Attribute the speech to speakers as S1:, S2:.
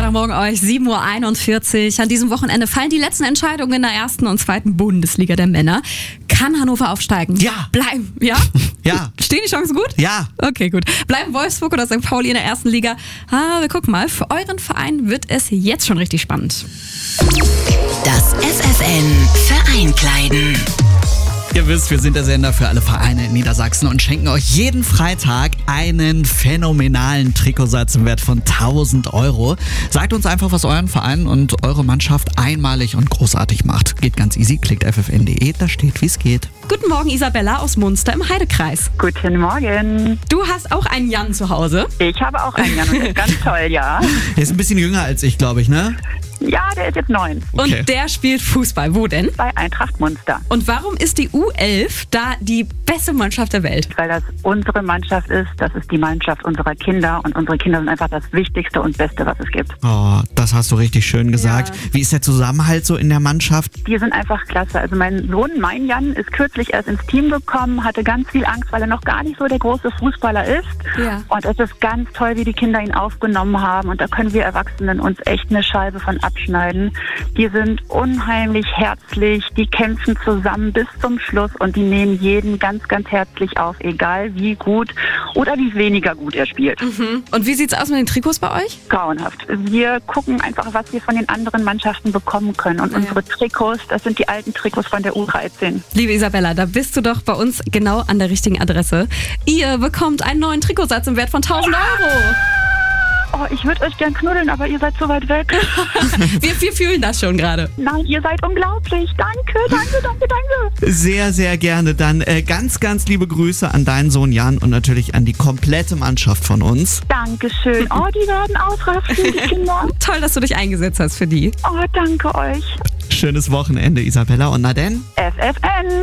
S1: Freitagmorgen euch, 7:41 Uhr. An diesem Wochenende fallen die letzten Entscheidungen in der ersten und zweiten Bundesliga der Männer. Kann Hannover aufsteigen?
S2: Ja.
S1: Bleiben, ja?
S2: Ja.
S1: Stehen die Chancen gut?
S2: Ja.
S1: Okay, gut. Bleiben Wolfsburg oder St. Pauli in der ersten Liga? Wir gucken mal. Für euren Verein wird es jetzt schon richtig spannend.
S3: Das FFN Vereinkleiden.
S2: Ihr wisst, wir sind der Sender für alle Vereine in Niedersachsen und schenken euch jeden Freitag einen phänomenalen Trikotsatz im Wert von 1.000 Euro. Sagt uns einfach, was euren Verein und eure Mannschaft einmalig und großartig macht. Geht ganz easy, klickt ffn.de, da steht, wie es geht.
S1: Guten Morgen, Isabella aus Munster im Heidekreis.
S4: Guten Morgen.
S1: Du hast auch einen Jan zu Hause.
S4: Ich habe auch einen Jan und das ist ganz toll, ja.
S2: Der ist ein bisschen jünger als ich, glaube ich, ne?
S4: Ja, der ist jetzt 9.
S2: Okay.
S1: Und der spielt Fußball. Wo denn?
S4: Bei Eintracht Munster.
S1: Und warum ist die U11 da die beste Mannschaft der Welt?
S4: Weil das unsere Mannschaft ist, das ist die Mannschaft unserer Kinder und unsere Kinder sind einfach das Wichtigste und Beste, was es gibt.
S2: Oh, das hast du richtig schön gesagt.
S4: Ja.
S2: Wie ist der Zusammenhalt so in der Mannschaft?
S4: Die sind einfach klasse. Also mein Sohn, mein Jan, ist kürzlich erst ins Team gekommen, hatte ganz viel Angst, weil er noch gar nicht so der große Fußballer ist.
S1: Ja.
S4: Und es ist ganz toll, wie die Kinder ihn aufgenommen haben und da können wir Erwachsenen uns echt eine Scheibe von abschneiden. Die sind unheimlich herzlich, die kämpfen zusammen bis zum Schluss und die nehmen jeden ganz, ganz herzlich auf, egal wie gut oder wie weniger gut er spielt.
S1: Und wie sieht's aus mit den Trikots bei euch?
S4: Grauenhaft. Wir gucken einfach, was wir von den anderen Mannschaften bekommen können. Und unsere Trikots, das sind die alten Trikots von der U13.
S1: Liebe Isabella, da bist du doch bei uns genau an der richtigen Adresse. Ihr bekommt einen neuen Trikotsatz im Wert von 1.000 Euro.
S4: Oh, ich würde euch gern knuddeln, aber ihr seid so weit weg.
S1: Wir fühlen das schon gerade.
S4: Nein, ihr seid unglaublich. Danke, danke, danke, danke.
S2: Sehr, sehr gerne. Dann ganz, ganz liebe Grüße an deinen Sohn Jan und natürlich an die komplette Mannschaft von uns.
S4: Dankeschön. Oh, die werden ausrasten, die Kinder.
S1: Toll, dass du dich eingesetzt hast für die.
S4: Oh, danke euch.
S2: Schönes Wochenende, Isabella. Und na denn?
S4: FFN.